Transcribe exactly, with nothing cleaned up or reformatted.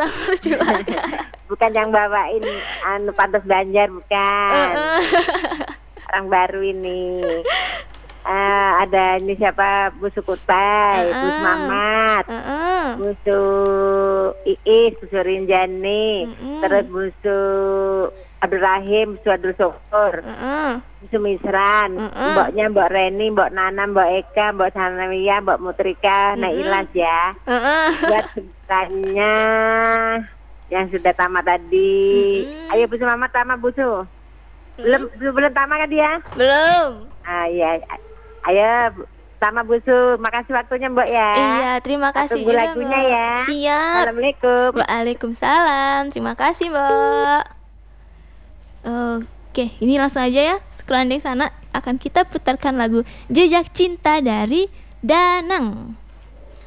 orang mercusuar. Bukan yang bawain anu pantas Banjar, bukan. Uh-uh. Orang baru ini. Uh, ada ini siapa, Bu Sukutai, Uh-uh. Bu Mamat, Uh-uh. Bu Su Iis, Bu Rinjani, Uh-uh. terus Bu Su Abdul Rahim, Bu Su Abdul Syukur, Uh-uh. Bu Su Misran, Uh-uh. mboknya Mbok Reni, Mbok Nana, Mbok Eka, Mbok Sanawiyah, Mbok Mutrika, Uh-uh. Nailas ya. Uh-uh. Buat semuanya yang sudah tamat tadi. Mm-hmm. Ayo Bu Su Mamat tamat, Bu Su. Belum belum, belum tamat kan dia? Belum. Ah iya. Ayo tamat Bu Su. Makasih waktunya Mbak ya. Iya, terima kasih Tunggu juga, lagunya Mbak. ya. Siap. Assalamualaikum. Waalaikumsalam. Terima kasih, Mbak. Oke, ini langsung aja ya. Sekelandeng sana akan kita putarkan lagu Jejak Cinta dari Danang.